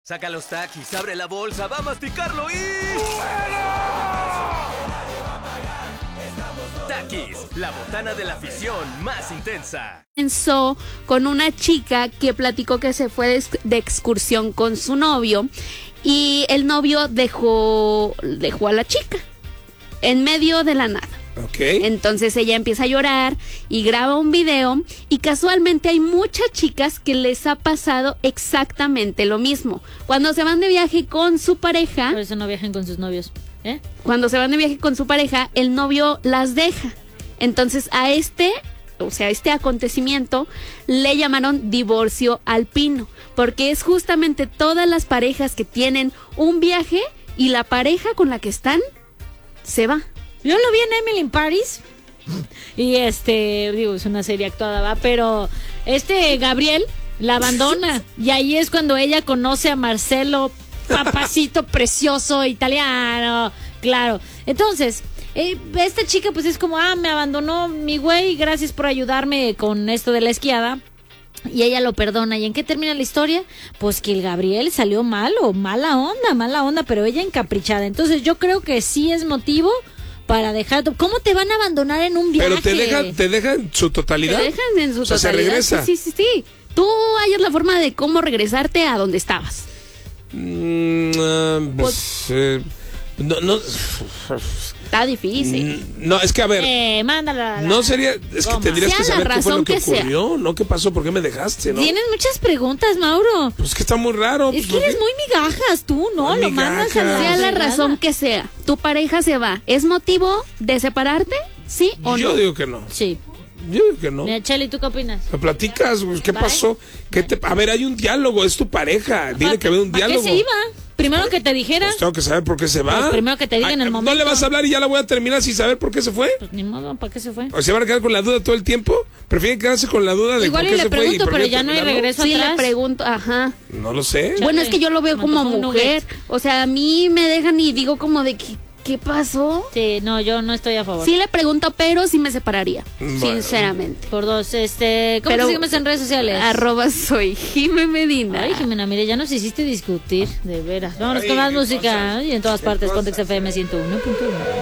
Saca los Takis, abre la bolsa, va a masticarlo y... Takis, la botana de la afición más intensa. Comenzó con una chica que platicó que se fue de excursión con su novio y el novio dejó a la chica en medio de la nada. Okay. Entonces ella empieza a llorar y graba un video y casualmente hay muchas chicas que les ha pasado exactamente lo mismo. Cuando se van de viaje con su pareja... Por eso no viajen con sus novios, ¿eh? Cuando se van de viaje con su pareja, el novio las deja. Entonces a este acontecimiento le llamaron divorcio alpino, porque es justamente todas las parejas que tienen un viaje y la pareja con la que están se va. Yo lo vi en Emily in Paris y digo, es una serie actuada, ¿va? Pero Gabriel la abandona y ahí es cuando ella conoce a Marcelo, papacito precioso italiano, claro. Entonces, esta chica pues es como, me abandonó mi güey, gracias por ayudarme con esto de la esquiada. Y ella lo perdona. ¿Y en qué termina la historia? Pues que el Gabriel salió malo, mala onda, pero ella encaprichada. Entonces yo creo que sí es motivo para dejar. ¿Cómo te van a abandonar en un viaje? Pero te dejan en su totalidad. Te dejan en su totalidad. Se regresa. Sí. Tú hallas la forma de cómo regresarte a donde estabas. No. Está difícil. No, es que a ver. Mándala. No sería. Es que tendrías que saber qué fue lo que ocurrió, ¿no? ¿Qué pasó? ¿Por qué me dejaste, no? Tienes muchas preguntas, Mauro. Pues que está muy raro. Es que eres muy migajas, tú, ¿no? Lo mandas a sea la razón que sea. Tu pareja se va. ¿Es motivo de separarte? ¿Sí o no? Yo digo que no. Sí. Yo digo que no. Mira, Chely, ¿tú qué opinas? ¿Me platicas? ¿Qué pasó? A ver, hay un diálogo, es tu pareja. Tiene que haber un diálogo. ¿Para qué se iba? Primero que te dijera. Pues tengo que saber por qué se va. Pues primero que te diga en el momento. ¿No le vas a hablar y ya la voy a terminar sin saber por qué se fue? Pues ni modo, ¿para qué se fue? ¿O se van a quedar con la duda todo el tiempo? ¿Prefieren quedarse con la duda de igual por qué se fue? Igual y le pregunto, pero ya no hay terminarlo? regreso Sí, atrás. le pregunto, ajá. No lo sé. Bueno, es que yo lo veo como mujer. O sea, a mí me dejan y digo como de ¿qué pasó? Sí, no, yo no estoy a favor. Sí le pregunto, pero sí me separaría. Bueno. Sinceramente. Por dos, ¿cómo te seguimos en redes sociales? @soy Jime Medina. Ay, Jimena, mire, ya nos hiciste discutir, de veras. Vámonos con más música. Y en todas partes, Pontex FM 101.1.